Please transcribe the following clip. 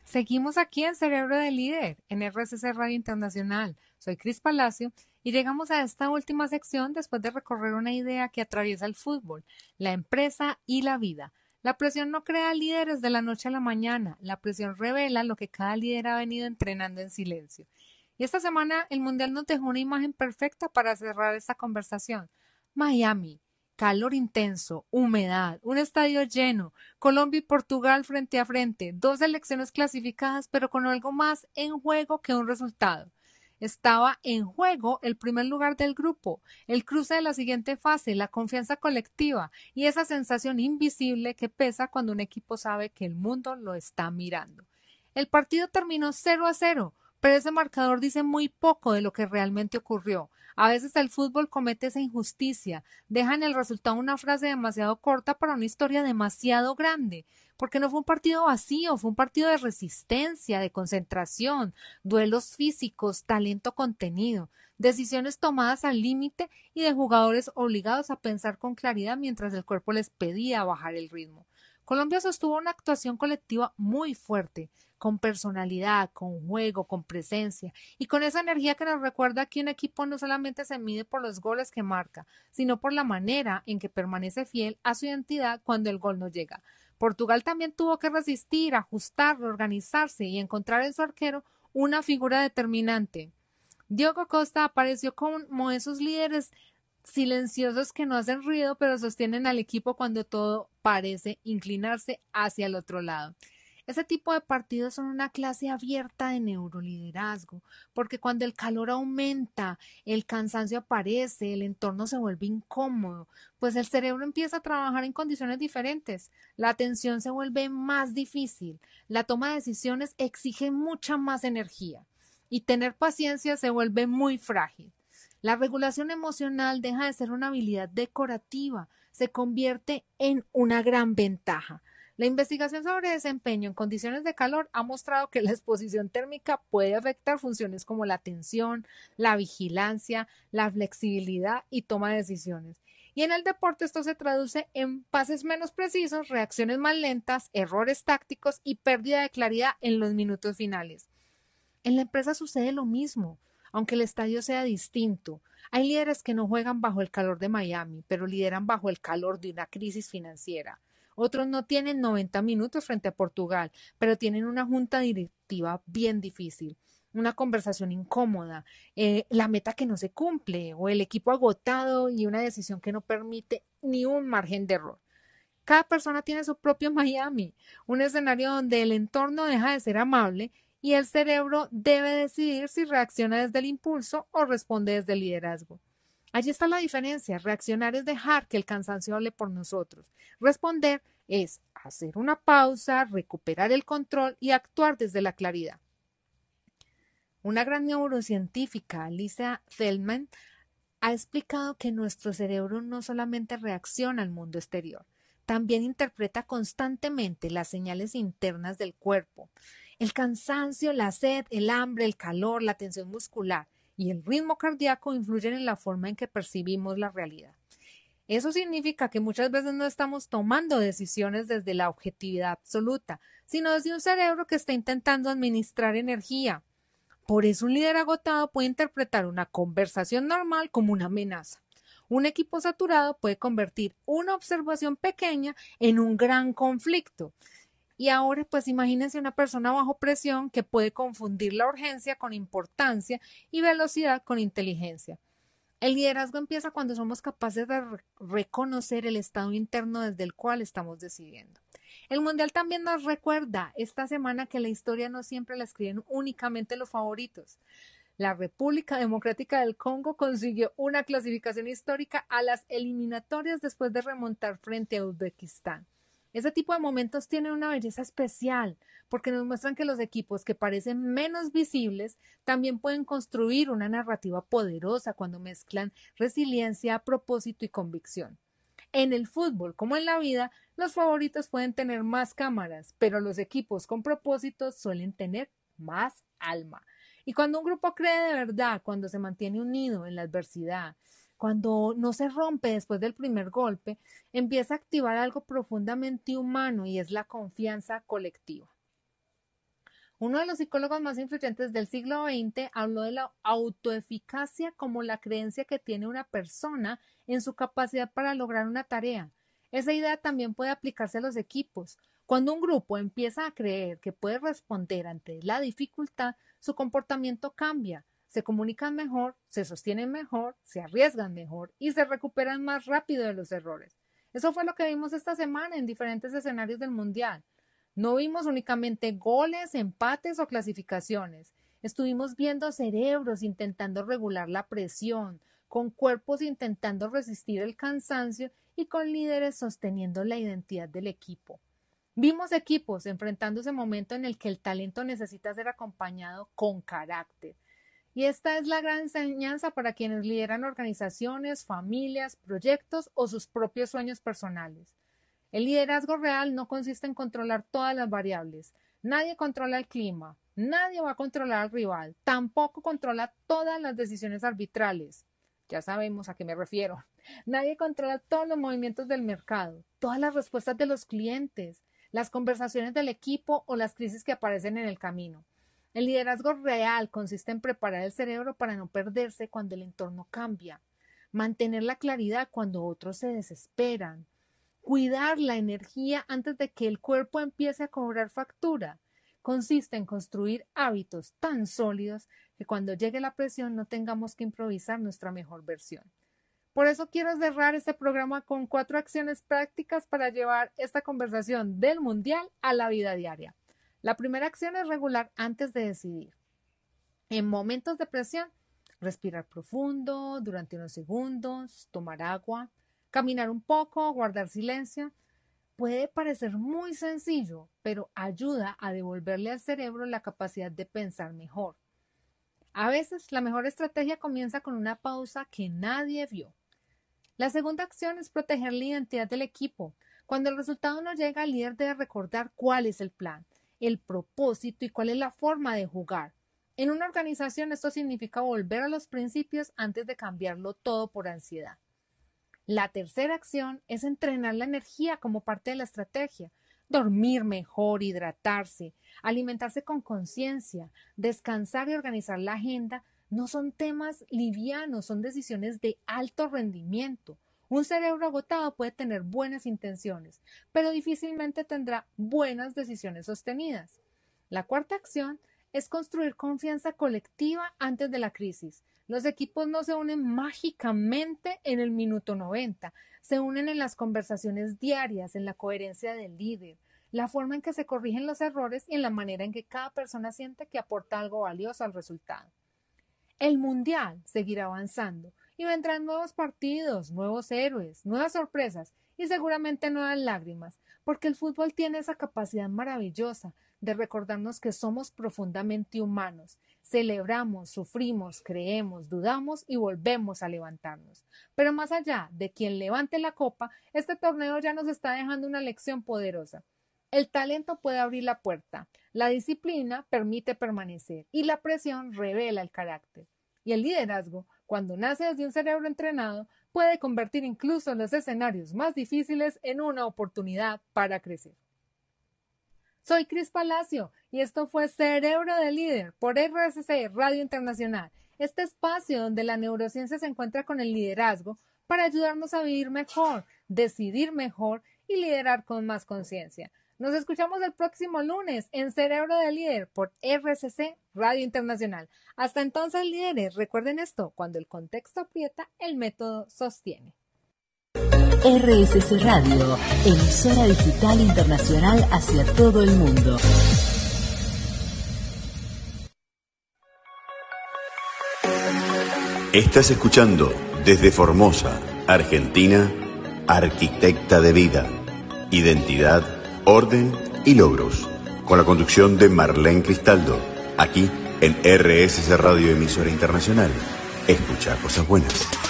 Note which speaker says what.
Speaker 1: Seguimos aquí en Cerebro de Líder, en RCC Radio Internacional. Soy Cris Palacio y llegamos a esta última sección después de recorrer una idea que atraviesa el fútbol, la empresa y la vida. La presión no crea líderes de la noche a la mañana, la presión revela lo que cada líder ha venido entrenando en silencio. Y esta semana el Mundial nos dejó una imagen perfecta para cerrar esta conversación. Miami, calor intenso, humedad, un estadio lleno, Colombia y Portugal frente a frente, dos selecciones clasificadas, pero con algo más en juego que un resultado. Estaba en juego el primer lugar del grupo, el cruce de la siguiente fase, la confianza colectiva y esa sensación invisible que pesa cuando un equipo sabe que el mundo lo está mirando. El partido terminó 0-0, pero ese marcador dice muy poco de lo que realmente ocurrió. A veces el fútbol comete esa injusticia, deja en el resultado una frase demasiado corta para una historia demasiado grande, porque no fue un partido vacío, fue un partido de resistencia, de concentración, duelos físicos, talento contenido, decisiones tomadas al límite y de jugadores obligados a pensar con claridad mientras el cuerpo les pedía bajar el ritmo. Colombia sostuvo una actuación colectiva muy fuerte, con personalidad, con juego, con presencia y con esa energía que nos recuerda que un equipo no solamente se mide por los goles que marca, sino por la manera en que permanece fiel a su identidad cuando el gol no llega. Portugal también tuvo que resistir, ajustar, reorganizarse y encontrar en su arquero una figura determinante. Diogo Costa apareció como esos líderes silenciosos que no hacen ruido pero sostienen al equipo cuando todo parece inclinarse hacia el otro lado. Ese tipo de partidos son una clase abierta de neuroliderazgo, porque cuando el calor aumenta, el cansancio aparece, el entorno se vuelve incómodo, pues el cerebro empieza a trabajar en condiciones diferentes, la atención se vuelve más difícil, la toma de decisiones exige mucha más energía y tener paciencia se vuelve muy frágil. La regulación emocional deja de ser una habilidad decorativa, se convierte en una gran ventaja. La investigación sobre desempeño en condiciones de calor ha mostrado que la exposición térmica puede afectar funciones como la atención, la vigilancia, la flexibilidad y toma de decisiones. Y en el deporte esto se traduce en pases menos precisos, reacciones más lentas, errores tácticos y pérdida de claridad en los minutos finales. En la empresa sucede lo mismo, aunque el estadio sea distinto. Hay líderes que no juegan bajo el calor de Miami, pero lideran bajo el calor de una crisis financiera. Otros no tienen 90 minutos frente a Portugal, pero tienen una junta directiva bien difícil, una conversación incómoda, la meta que no se cumple o el equipo agotado y una decisión que no permite ni un margen de error. Cada persona tiene su propio Miami, un escenario donde el entorno deja de ser amable y el cerebro debe decidir si reacciona desde el impulso o responde desde el liderazgo. Allí está la diferencia. Reaccionar es dejar que el cansancio hable por nosotros. Responder es hacer una pausa, recuperar el control y actuar desde la claridad. Una gran neurocientífica, Lisa Feldman, ha explicado que nuestro cerebro no solamente reacciona al mundo exterior, también interpreta constantemente las señales internas del cuerpo. El cansancio, la sed, el hambre, el calor, la tensión muscular y el ritmo cardíaco influyen en la forma en que percibimos la realidad. Eso significa que muchas veces no estamos tomando decisiones desde la objetividad absoluta, sino desde un cerebro que está intentando administrar energía. Por eso un líder agotado puede interpretar una conversación normal como una amenaza. Un equipo saturado puede convertir una observación pequeña en un gran conflicto. Y ahora, pues imagínense una persona bajo presión que puede confundir la urgencia con importancia y velocidad con inteligencia. El liderazgo empieza cuando somos capaces de reconocer el estado interno desde el cual estamos decidiendo. El Mundial también nos recuerda esta semana que la historia no siempre la escriben únicamente los favoritos. La República Democrática del Congo consiguió una clasificación histórica a las eliminatorias después de remontar frente a Uzbekistán. Ese tipo de momentos tienen una belleza especial porque nos muestran que los equipos que parecen menos visibles también pueden construir una narrativa poderosa cuando mezclan resiliencia, propósito y convicción. En el fútbol, como en la vida, los favoritos pueden tener más cámaras, pero los equipos con propósitos suelen tener más alma. Y cuando un grupo cree de verdad, cuando se mantiene unido en la adversidad, cuando no se rompe después del primer golpe, empieza a activar algo profundamente humano y es la confianza colectiva. Uno de los psicólogos más influyentes del siglo XX habló de la autoeficacia como la creencia que tiene una persona en su capacidad para lograr una tarea. Esa idea también puede aplicarse a los equipos. Cuando un grupo empieza a creer que puede responder ante la dificultad, su comportamiento cambia. Se comunican mejor, se sostienen mejor, se arriesgan mejor y se recuperan más rápido de los errores. Eso fue lo que vimos esta semana en diferentes escenarios del Mundial. No vimos únicamente goles, empates o clasificaciones. Estuvimos viendo cerebros intentando regular la presión, con cuerpos intentando resistir el cansancio y con líderes sosteniendo la identidad del equipo. Vimos equipos enfrentando ese momento en el que el talento necesita ser acompañado con carácter. Y esta es la gran enseñanza para quienes lideran organizaciones, familias, proyectos o sus propios sueños personales. El liderazgo real no consiste en controlar todas las variables. Nadie controla el clima, nadie va a controlar al rival, tampoco controla todas las decisiones arbitrales. Ya sabemos a qué me refiero. Nadie controla todos los movimientos del mercado, todas las respuestas de los clientes, las conversaciones del equipo o las crisis que aparecen en el camino. El liderazgo real consiste en preparar el cerebro para no perderse cuando el entorno cambia, mantener la claridad cuando otros se desesperan, cuidar la energía antes de que el cuerpo empiece a cobrar factura. Consiste en construir hábitos tan sólidos que cuando llegue la presión no tengamos que improvisar nuestra mejor versión. Por eso quiero cerrar este programa con 4 acciones prácticas para llevar esta conversación del Mundial a la vida diaria. La primera acción es regular antes de decidir. En momentos de presión, respirar profundo durante unos segundos, tomar agua, caminar un poco, guardar silencio. Puede parecer muy sencillo, pero ayuda a devolverle al cerebro la capacidad de pensar mejor. A veces, la mejor estrategia comienza con una pausa que nadie vio. La segunda acción es proteger la identidad del equipo. Cuando el resultado no llega, el líder debe recordar cuál es el plan, el propósito y cuál es la forma de jugar. En una organización esto significa volver a los principios antes de cambiarlo todo por ansiedad. La tercera acción es entrenar la energía como parte de la estrategia. Dormir mejor, hidratarse, alimentarse con conciencia, descansar y organizar la agenda no son temas livianos, son decisiones de alto rendimiento. Un cerebro agotado puede tener buenas intenciones, pero difícilmente tendrá buenas decisiones sostenidas. La cuarta acción es construir confianza colectiva antes de la crisis. Los equipos no se unen mágicamente en el minuto 90, se unen en las conversaciones diarias, en la coherencia del líder, la forma en que se corrigen los errores y en la manera en que cada persona siente que aporta algo valioso al resultado. El Mundial seguirá avanzando y vendrán nuevos partidos, nuevos héroes, nuevas sorpresas y seguramente nuevas lágrimas, porque el fútbol tiene esa capacidad maravillosa de recordarnos que somos profundamente humanos. Celebramos, sufrimos, creemos, dudamos y volvemos a levantarnos. Pero más allá de quien levante la copa, este torneo ya nos está dejando una lección poderosa. El talento puede abrir la puerta, la disciplina permite permanecer y la presión revela el carácter. Y el liderazgo, cuando nace desde un cerebro entrenado, puede convertir incluso los escenarios más difíciles en una oportunidad para crecer. Soy Cris Palacio y esto fue Cerebro de Líder por RSC Radio Internacional, este espacio donde la neurociencia se encuentra con el liderazgo para ayudarnos a vivir mejor, decidir mejor y liderar con más conciencia. Nos escuchamos el próximo lunes en Cerebro de Líder por RSC Radio Internacional. Hasta entonces, líderes, recuerden esto, cuando el contexto aprieta, el método sostiene.
Speaker 2: RSC Radio, emisora digital internacional hacia todo el mundo.
Speaker 3: Estás escuchando desde Formosa, Argentina, Arquitecta de Vida, Identidad, Orden y Logros, con la conducción de Marlene Cristaldo, aquí en RSC Radio, emisora internacional. Escucha cosas buenas.